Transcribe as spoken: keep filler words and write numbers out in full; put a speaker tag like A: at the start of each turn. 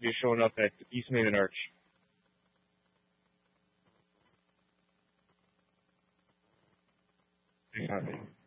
A: you're showing up at East Main and Arch. Yeah.